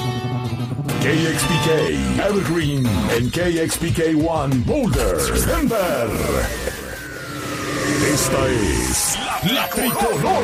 KXPK Evergreen en KXPK1 Boulder, Denver. Esta es La Tricolor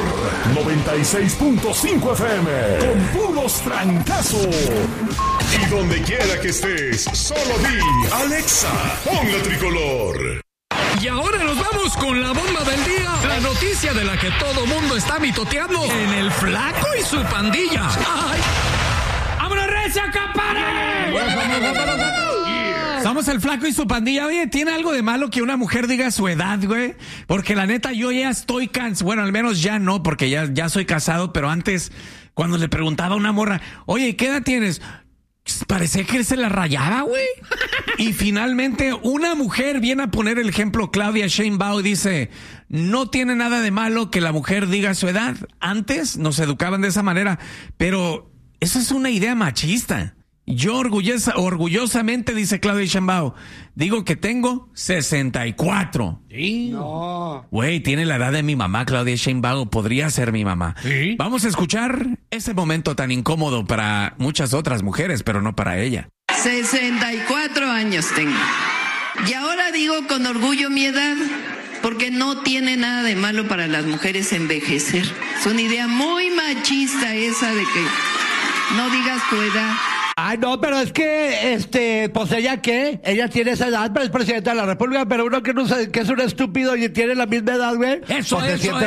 96.5 FM con puros trancazos. Y donde quiera que estés, solo di Alexa, pon La Tricolor. Y ahora nos vamos con la bomba del día. La noticia de la que todo mundo está mitoteando en el Flaco y su pandilla. ¡Ay! ¡Vámonos, recio, compadre! Somos el Flaco y su pandilla. Oye, ¿tiene algo de malo que una mujer diga su edad, güey? Porque la neta, yo ya estoy cansado. Bueno, al menos ya no, porque ya soy casado. Pero antes, cuando le preguntaba a una morra, oye, ¿qué edad tienes? Parecía que se la rayaba, güey. Y finalmente una mujer viene a poner el ejemplo. Claudia Sheinbaum dice, no tiene nada de malo que la mujer diga su edad. Antes nos educaban de esa manera, pero eso es una idea machista. Yo orgullosamente, dice Claudia Sheinbaum, digo que tengo 64. Sí. No. Güey, tiene la edad de mi mamá, Claudia Sheinbaum. Podría ser mi mamá. ¿Sí? Vamos a escuchar ese momento tan incómodo para muchas otras mujeres, pero no para ella. 64 años tengo. Y ahora digo con orgullo mi edad, porque no tiene nada de malo para las mujeres envejecer. Es una idea muy machista esa de que no digas tu edad. Ay, no, pero es que, pues ella ella tiene esa edad, pero es presidenta de la República, pero uno que no sabe, que es un estúpido y tiene la misma edad, güey. Eso,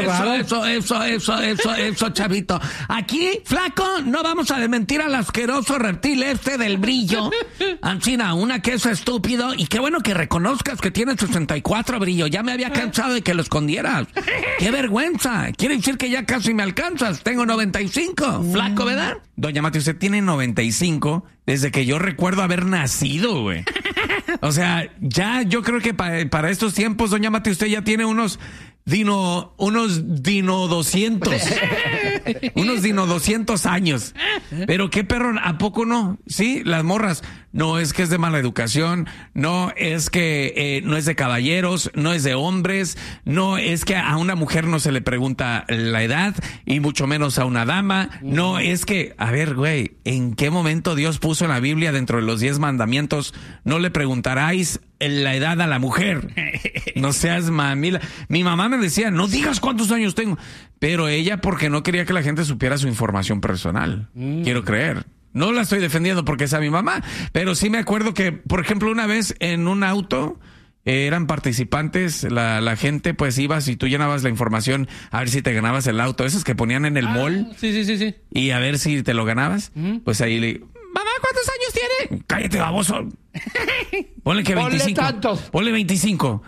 chavito. Aquí, Flaco, no vamos a desmentir al asqueroso reptil del brillo. Ancina, una que es estúpido, y qué bueno que reconozcas que tienes 64, brillo. Ya me había cansado de que lo escondieras. ¡Qué vergüenza! Quiere decir que ya casi me alcanzas. Tengo 95. Flaco, ¿verdad? Doña Mati, usted tiene 95 desde que yo recuerdo haber nacido, güey. O sea, ya yo creo que para estos tiempos, doña Mati, usted ya tiene unos Dino 200. Unos Dino 200 años. Pero qué perro, ¿a poco no? Sí, las morras. No es que es de mala educación, no es que no es de caballeros, no es de hombres, no es que a una mujer no se le pregunta la edad y mucho menos a una dama. No es que, a ver, güey, ¿en qué momento Dios puso en la Biblia dentro de los 10 mandamientos no le preguntaráis la edad a la mujer? No seas mamila. Mi mamá me decía, no digas cuántos años tengo, pero ella porque no quería que la gente supiera su información personal. Quiero creer. No la estoy defendiendo porque es a mi mamá, pero sí me acuerdo que, por ejemplo, una vez en un auto eran participantes, la gente pues ibas y tú llenabas la información a ver si te ganabas el auto, esos que ponían en el mall. Sí. Y a ver si te lo ganabas. Pues ahí le mamá, ¿cuántos años tiene? Cállate, baboso. Ponle que 25. Ponle tantos. Ponle 25.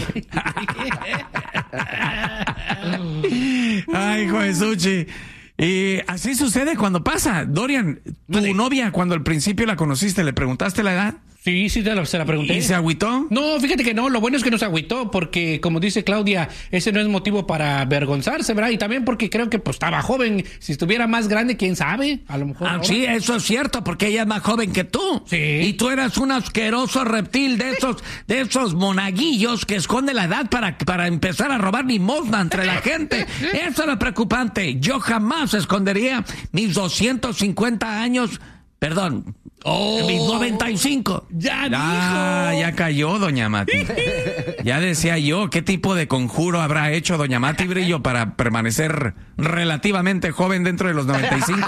Ay, hijo de Suchi. Y así sucede cuando pasa. Dorian, tu novia, cuando al principio la conociste, ¿le preguntaste la edad? Sí, se la pregunté. ¿Y se agüitó? No, fíjate que no, lo bueno es que no se agüitó, porque como dice Claudia, ese no es motivo para avergonzarse, ¿verdad? Y también porque creo que pues estaba joven, si estuviera más grande, quién sabe, a lo mejor. Sí, eso es cierto, porque ella es más joven que tú. Sí. Y tú eras un asqueroso reptil de esos monaguillos que esconde la edad para empezar a robar limosna entre la gente. Eso es lo preocupante. Yo jamás escondería mis 250 años, perdón, mis 95. Ya cayó, doña Mati. Ya decía yo, ¿qué tipo de conjuro habrá hecho doña Mati Brillo para permanecer relativamente joven dentro de los 95?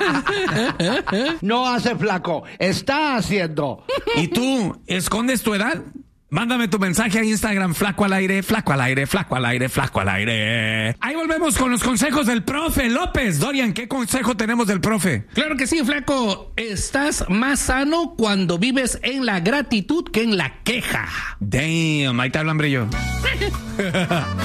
No hace, Flaco, está haciendo. ¿Y tú escondes tu edad? Mándame tu mensaje a Instagram, Flaco al aire, Flaco al aire, Flaco al aire, Flaco al aire. Ahí volvemos con los consejos del profe López. Dorian, ¿qué consejo tenemos del profe? Claro que sí, Flaco. Estás más sano cuando vives en la gratitud que en la queja. Damn, ahí te hablan, Brillo.